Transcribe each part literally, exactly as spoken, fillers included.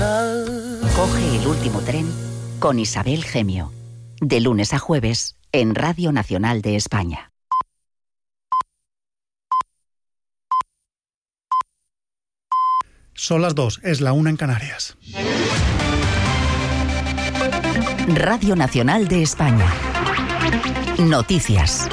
Coge el último tren con Isabel Gemio. De lunes a jueves en Radio Nacional de España. Son las dos, es la una en Canarias. Radio Nacional de España. Noticias.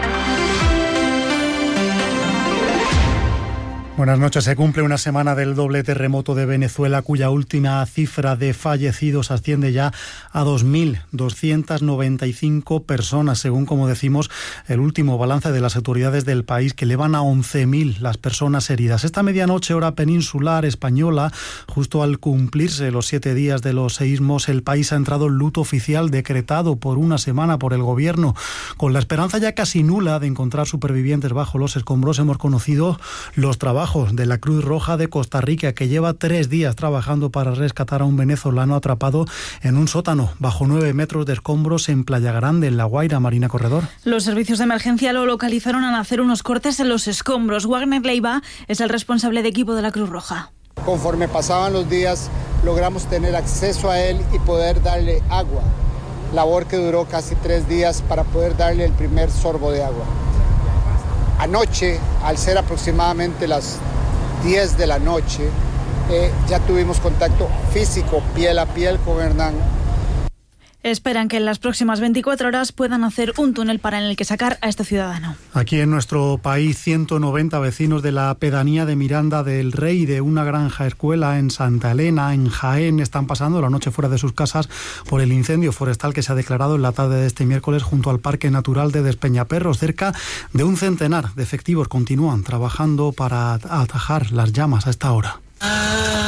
Buenas noches. Se cumple una semana del doble terremoto de Venezuela, cuya última cifra de fallecidos asciende ya a dos mil doscientas noventa y cinco personas, según, como decimos, el último balance de las autoridades del país, que elevan a once mil las personas heridas. Esta medianoche, hora peninsular española, justo al cumplirse los siete días de los seísmos, el país ha entrado en luto oficial decretado por una semana por el gobierno. Con la esperanza ya casi nula de encontrar supervivientes bajo los escombros, hemos conocido los trabajos de la Cruz Roja de Costa Rica, que lleva tres días trabajando para rescatar a un venezolano atrapado en un sótano bajo nueve metros de escombros en Playa Grande, en La Guaira. Marina Corredor. Los servicios de emergencia lo localizaron al hacer unos cortes en los escombros. Wagner Leiva es el responsable de equipo de la Cruz Roja. Conforme pasaban los días, logramos tener acceso a él y poder darle agua. Labor que duró casi tres días para poder darle el primer sorbo de agua. Anoche, al ser aproximadamente las diez de la noche, eh, ya tuvimos contacto físico, piel a piel con Hernán. Esperan que en las próximas veinticuatro horas puedan hacer un túnel para en el que sacar a este ciudadano. Aquí en nuestro país, ciento noventa vecinos de la pedanía de Miranda del Rey, de una granja escuela en Santa Elena, en Jaén, están pasando la noche fuera de sus casas por el incendio forestal que se ha declarado en la tarde de este miércoles junto al Parque Natural de Despeñaperros. Cerca de un centenar de efectivos continúan trabajando para atajar las llamas a esta hora.